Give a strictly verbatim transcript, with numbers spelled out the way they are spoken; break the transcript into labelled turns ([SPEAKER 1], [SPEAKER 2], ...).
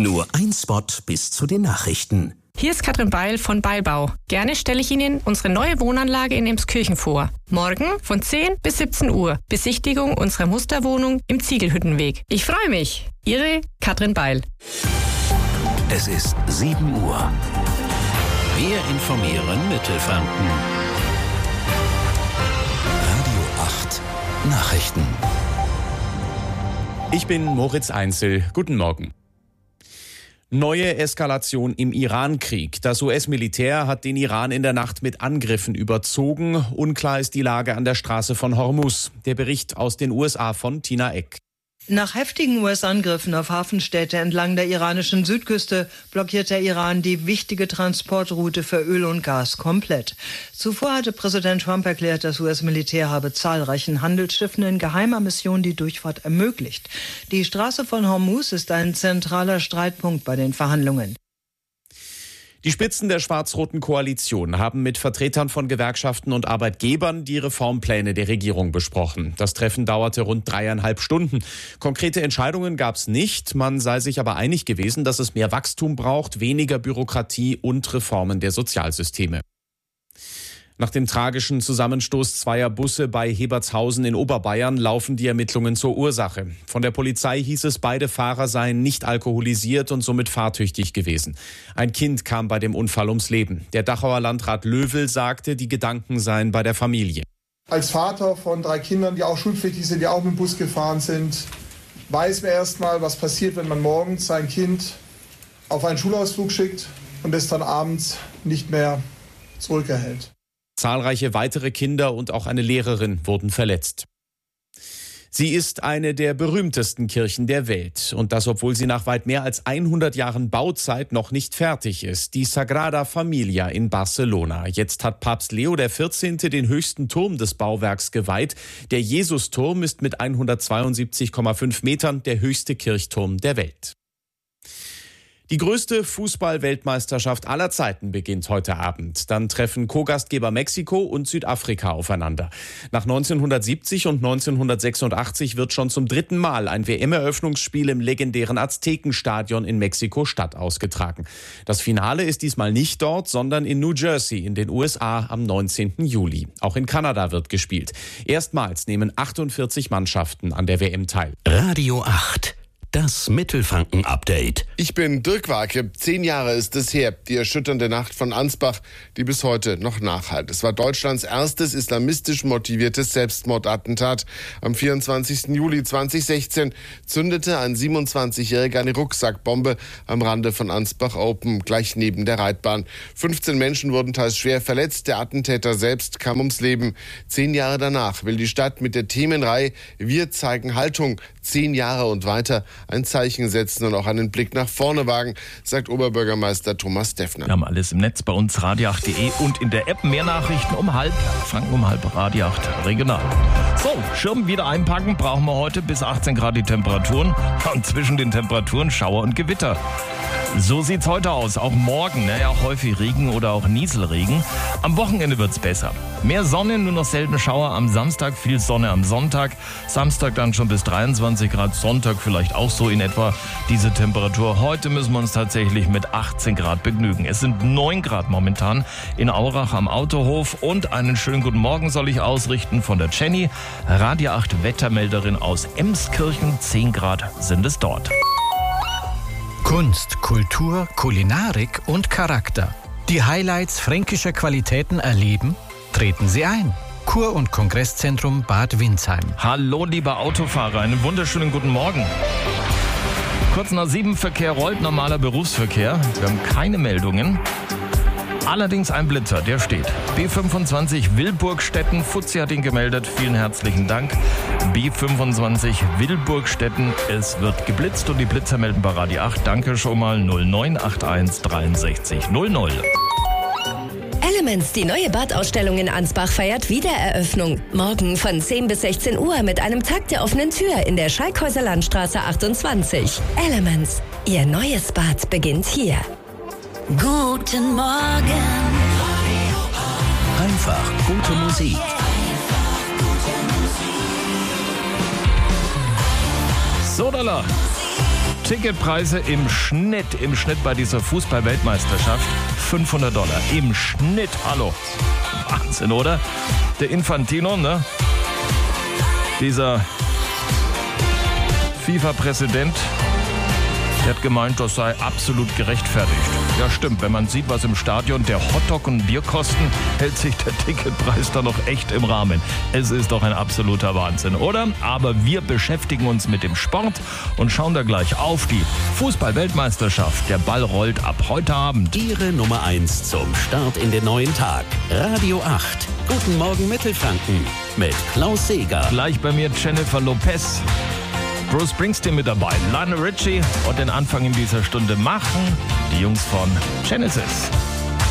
[SPEAKER 1] Nur ein Spot bis zu den Nachrichten.
[SPEAKER 2] Hier ist Katrin Beil von Beilbau. Gerne stelle ich Ihnen unsere neue Wohnanlage in Emskirchen vor. Morgen von zehn bis siebzehn Uhr. Besichtigung unserer Musterwohnung im Ziegelhüttenweg. Ich freue mich. Ihre Katrin Beil.
[SPEAKER 1] Es ist sieben Uhr. Wir informieren Mittelfranken. Radio acht Nachrichten.
[SPEAKER 3] Ich bin Moritz Einzel. Guten Morgen. Neue Eskalation im Iran-Krieg. Das U S-Militär hat den Iran in der Nacht mit Angriffen überzogen. Unklar ist die Lage an der Straße von Hormuz. Der Bericht aus den U S A von Tina Eck.
[SPEAKER 4] Nach heftigen U S-Angriffen auf Hafenstädte entlang der iranischen Südküste blockiert der Iran die wichtige Transportroute für Öl und Gas komplett. Zuvor hatte Präsident Trump erklärt, das U S-Militär habe zahlreichen Handelsschiffen in geheimer Mission die Durchfahrt ermöglicht. Die Straße von Hormuz ist ein zentraler Streitpunkt bei den Verhandlungen.
[SPEAKER 3] Die Spitzen der schwarz-roten Koalition haben mit Vertretern von Gewerkschaften und Arbeitgebern die Reformpläne der Regierung besprochen. Das Treffen dauerte rund dreieinhalb Stunden. Konkrete Entscheidungen gab es nicht. Man sei sich aber einig gewesen, dass es mehr Wachstum braucht, weniger Bürokratie und Reformen der Sozialsysteme. Nach dem tragischen Zusammenstoß zweier Busse bei Hebertshausen in Oberbayern laufen die Ermittlungen zur Ursache. Von der Polizei hieß es, beide Fahrer seien nicht alkoholisiert und somit fahrtüchtig gewesen. Ein Kind kam bei dem Unfall ums Leben. Der Dachauer Landrat Löwel sagte, die Gedanken seien bei der Familie.
[SPEAKER 5] Als Vater von drei Kindern, die auch schulpflichtig sind, die auch mit dem Bus gefahren sind, weiß man erstmal, was passiert, wenn man morgens sein Kind auf einen Schulausflug schickt und es dann abends nicht mehr zurückerhält.
[SPEAKER 3] Zahlreiche weitere Kinder und auch eine Lehrerin wurden verletzt. Sie ist eine der berühmtesten Kirchen der Welt. Und das, obwohl sie nach weit mehr als hundert Jahren Bauzeit noch nicht fertig ist. Die Sagrada Familia in Barcelona. Jetzt hat Papst Leo der vierzehnte den höchsten Turm des Bauwerks geweiht. Der Jesusturm ist mit hundertzweiundsiebzig Komma fünf Metern der höchste Kirchturm der Welt. Die größte Fußball-Weltmeisterschaft aller Zeiten beginnt heute Abend. Dann treffen Co-Gastgeber Mexiko und Südafrika aufeinander. Nach neunzehnhundertsiebzig und neunzehnhundertsechsundachtzig wird schon zum dritten Mal ein W M-Eröffnungsspiel im legendären Aztekenstadion in Mexiko-Stadt ausgetragen. Das Finale ist diesmal nicht dort, sondern in New Jersey in den U S A am neunzehnten Juli. Auch in Kanada wird gespielt. Erstmals nehmen achtundvierzig Mannschaften an der W M teil.
[SPEAKER 1] Radio acht. Das Mittelfranken-Update.
[SPEAKER 6] Ich bin Dirk Warke. Zehn Jahre ist es her. Die erschütternde Nacht von Ansbach, die bis heute noch nachhalt. Es war Deutschlands erstes islamistisch motiviertes Selbstmordattentat. Am vierundzwanzigsten Juli zweitausendsechzehn zündete ein siebenundzwanzigjähriger eine Rucksackbombe am Rande von Ansbach Open, gleich neben der Reitbahn. fünfzehn Menschen wurden teils schwer verletzt. Der Attentäter selbst kam ums Leben. Zehn Jahre danach will die Stadt mit der Themenreihe Wir zeigen Haltung zehn Jahre und weiter ein Zeichen setzen und auch einen Blick nach vorne wagen, sagt Oberbürgermeister Thomas Deffner.
[SPEAKER 7] Wir haben alles im Netz bei uns, radio acht punkt de und in der App. Mehr Nachrichten um halb, Franken um halb, Radio acht regional. So, Schirm wieder einpacken, brauchen wir heute bis achtzehn Grad die Temperaturen und zwischen den Temperaturen Schauer und Gewitter. So sieht's heute aus, auch morgen, naja, auch häufig Regen oder auch Nieselregen. Am Wochenende wird's besser. Mehr Sonne, nur noch seltene Schauer am Samstag, viel Sonne am Sonntag. Samstag dann schon bis dreiundzwanzig Grad, Sonntag vielleicht auch so in etwa diese Temperatur. Heute müssen wir uns tatsächlich mit achtzehn Grad begnügen. Es sind neun Grad momentan in Aurach am Autohof und einen schönen guten Morgen soll ich ausrichten von der Jenny, Radio acht Wettermelderin aus Emskirchen. zehn Grad sind es dort.
[SPEAKER 8] Kunst, Kultur, Kulinarik und Charakter. Die Highlights fränkischer Qualitäten erleben? Treten Sie ein. Kur- und Kongresszentrum Bad Windsheim.
[SPEAKER 7] Hallo, lieber Autofahrer, einen wunderschönen guten Morgen. Kurz nach sieben, Verkehr rollt, normaler Berufsverkehr. Wir haben keine Meldungen. Allerdings ein Blitzer, der steht. B fünfundzwanzig Wilburgstetten, Fuzzi hat ihn gemeldet, vielen herzlichen Dank. B fünfundzwanzig Wilburgstetten, es wird geblitzt und die Blitzer melden bei Radio acht. Danke schon mal, null neun acht eins dreiundsechzig null null.
[SPEAKER 9] Elements, die neue Badausstellung in Ansbach, feiert Wiedereröffnung. Morgen von zehn bis sechzehn Uhr mit einem Tag der offenen Tür in der Schalkhäuser Landstraße achtundzwanzig. Elements, Ihr neues Bad beginnt hier.
[SPEAKER 10] Guten Morgen.
[SPEAKER 1] Einfach gute Musik.
[SPEAKER 7] Sodala. Ticketpreise im Schnitt, im Schnitt bei dieser Fußball-Weltmeisterschaft fünfhundert Dollar. Im Schnitt, hallo. Wahnsinn, oder? Der Infantino, ne? Dieser FIFA-Präsident, der hat gemeint, das sei absolut gerechtfertigt. Ja, stimmt. Wenn man sieht, was im Stadion der Hotdog und Bier kosten, hält sich der Ticketpreis da noch echt im Rahmen. Es ist doch ein absoluter Wahnsinn, oder? Aber wir beschäftigen uns mit dem Sport und schauen da gleich auf die Fußball-Weltmeisterschaft. Der Ball rollt ab heute Abend.
[SPEAKER 1] Ihre Nummer eins zum Start in den neuen Tag. Radio acht. Guten Morgen Mittelfranken mit Klaus Seeger.
[SPEAKER 7] Gleich bei mir Jennifer Lopez. Bruce Springsteen mit dabei, Lionel Richie und den Anfang in dieser Stunde machen die Jungs von Genesis.